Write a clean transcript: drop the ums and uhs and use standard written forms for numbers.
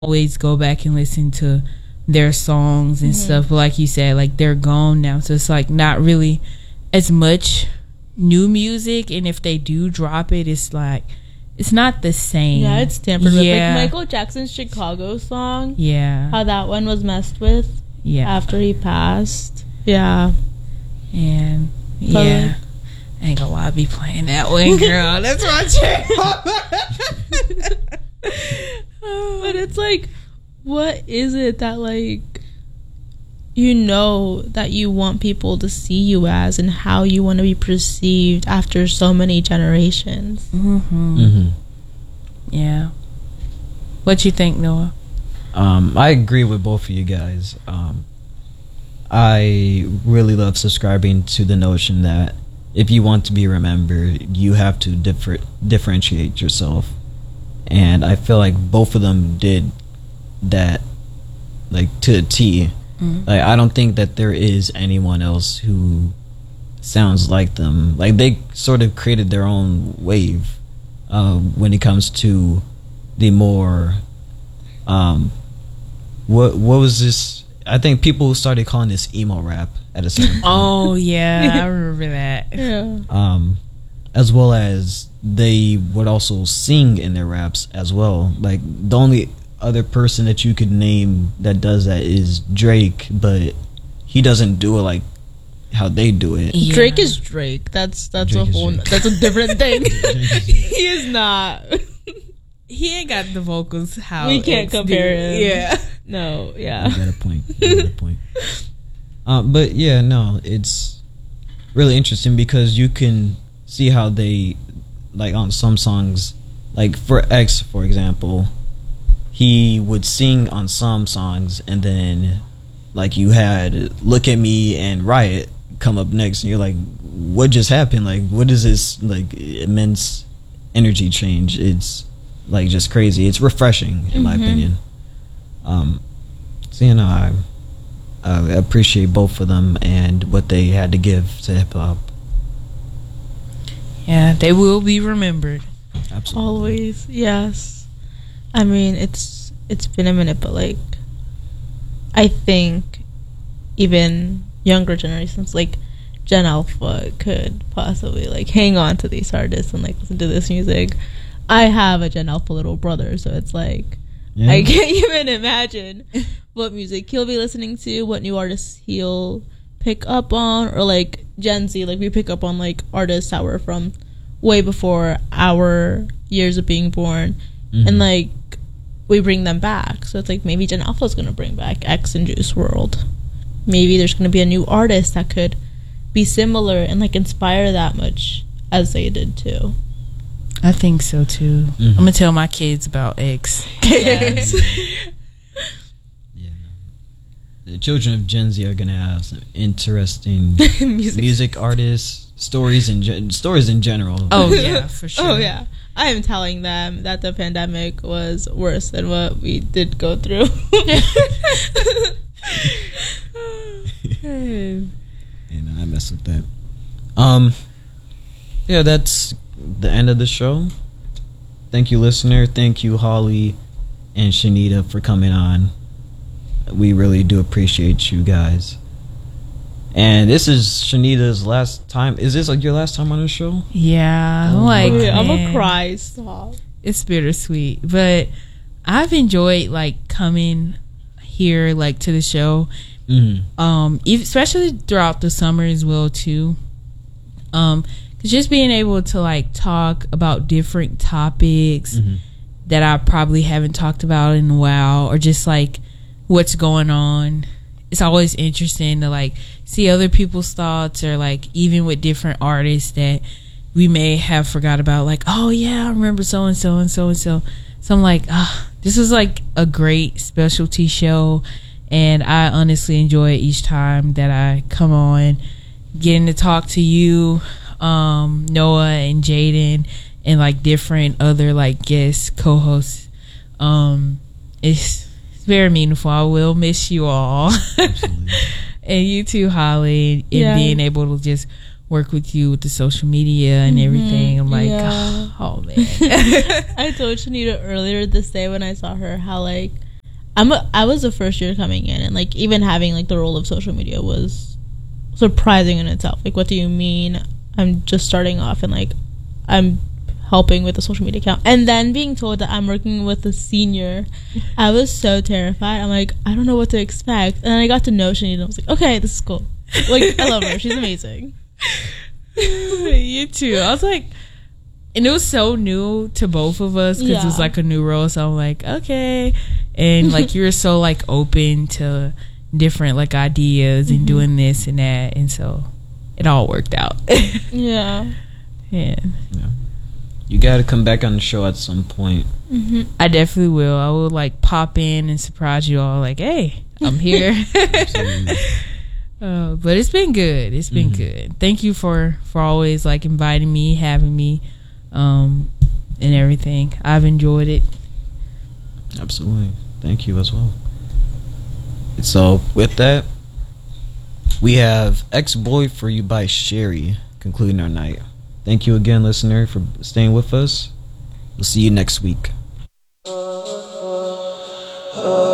always go back and listen to their songs and stuff. But like you said, like they're gone now, so it's like not really as much new music. And if they do drop it, it's like it's not the same. Yeah, it's tampered with. Like Michael Jackson's Chicago song. Yeah, how that one was messed with. Yeah, after he passed. Yeah, and but I ain't gonna lie, I be playing that one, girl. That's my jam. But it's like, what is it that like you know that you want people to see you as, and how you want to be perceived after so many generations? Yeah. What you think, Noah? I agree with both of you guys. I really love subscribing to the notion that if you want to be remembered, you have to differentiate yourself. And I feel like both of them did that, like, to a T. Like, I don't think that there is anyone else who sounds like them. Like, they sort of created their own wave when it comes to the more what was this? I think people started calling this emo rap at a certain point. Oh yeah, I remember that. Yeah. As well as they would also sing in their raps as well. Like, the only other person that you could name that does that is Drake, but he doesn't do it like how they do it. Yeah. Drake is Drake. That's Drake a whole. That's a different thing. He is not. He ain't got the vocals how we can't compare him. Yeah. No. Yeah. You got a point. But yeah, no, it's really interesting because you can see how they, like, on some songs, like for X, for example, he would sing on some songs, and then like you had Look at Me and Riot come up next, and you're like, what just happened? Like, what is this, like, immense energy change? It's like just crazy. It's refreshing in my opinion. So, you know, I appreciate both of them and what they had to give to hip hop. Yeah, they will be remembered. Absolutely. Always. Yes. I mean, it's been a minute, but like, I think even younger generations, like Gen Alpha, could possibly like hang on to these artists and like listen to this music. I have a Gen Alpha little brother, so it's like, I can't even imagine what music he'll be listening to, what new artists he'll pick up on, or like Gen Z, like we pick up on like artists that were from way before our years of being born, and like we bring them back. So it's like maybe Gen Alpha is gonna bring back X and Juice WRLD. Maybe there's gonna be a new artist that could be similar and like inspire that much as they did too. I think so too. I'm gonna tell my kids about X. Yes. Yeah. The children of Gen Z are gonna have some interesting music artists, stories in general. Oh yeah, for sure. Oh yeah. I am telling them that the pandemic was worse than what we did go through. And I mess with that. Yeah, that's the end of the show. Thank you, listener. Thank you, Holly and Shanita, for coming on. We really do appreciate you guys. And this is Shanita's last time. Is this like your last time on the show? Yeah, like I'm gonna cry. Stop. It's bittersweet, but I've enjoyed like coming here like to the show, especially throughout the summer as well too. Just being able to like talk about different topics that I probably haven't talked about in a while, or just like what's going on. It's always interesting to like see other people's thoughts, or like even with different artists that we may have forgot about, like, oh yeah, I remember so and so and so and so. So I'm like, this is like a great specialty show, and I honestly enjoy it each time that I come on, getting to talk to you, Noah and Jaden, and like different other like guest co-hosts. It's very meaningful. I will miss you all. And you too, Holly, and being able to just work with you with the social media and everything. I'm like, oh man. I told Shanita earlier this day when I saw her how like I was the first year coming in, and like even having like the role of social media was surprising in itself. Like, what do you mean? I'm just starting off, and like I'm helping with the social media account, and then being told that I'm working with a senior, I was so terrified. I'm like, I don't know what to expect. And then I got to know Shanita, and I was like, okay, this is cool. Like, I love her. She's amazing. You too. I was like, and it was so new to both of us because it was like a new role. So I'm like, okay, and like you were so like open to different like ideas and doing this and that, and so it all worked out. Yeah. You gotta come back on the show at some point. I definitely will. I will like pop in and surprise you all. Like, hey, I'm here. But it's been good. It's been good. Thank you for always like inviting me, having me, and everything. I've enjoyed it. Absolutely. Thank you as well. So with that, we have Ex-Boy for You by Sherry concluding our night. Thank you again, listener, for staying with us. We'll see you next week.